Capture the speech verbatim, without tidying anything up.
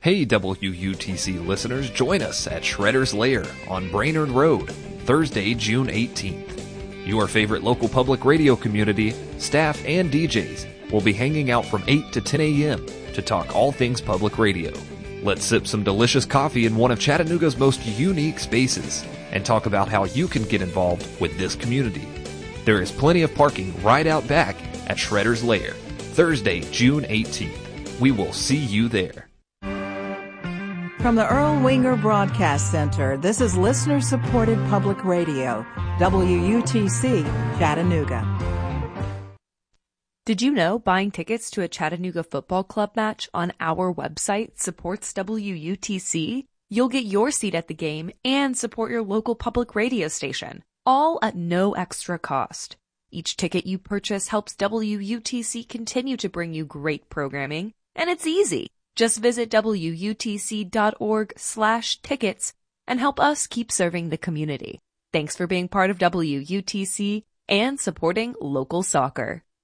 Hey W U T C listeners, join us at Shredder's Lair on Brainerd Road, Thursday, June eighteenth. Your favorite local public radio community, staff, and D Js will be hanging out from eight to ten a.m. to talk all things public radio. Let's sip some delicious coffee in one of Chattanooga's most unique spaces and talk about how you can get involved with this community. There is plenty of parking right out back at Shredder's Lair, Thursday, June eighteenth. We will see you there. From the Earl Winger Broadcast Center, this is listener-supported public radio, W U T C, Chattanooga. Did you know buying tickets to a Chattanooga Football Club match on our website supports W U T C? You'll get your seat at the game and support your local public radio station, all at no extra cost. Each ticket you purchase helps W U T C continue to bring you great programming, and it's easy. Just visit W U T C dot org slash tickets and help us keep serving the community. Thanks for being part of W U T C and supporting local soccer.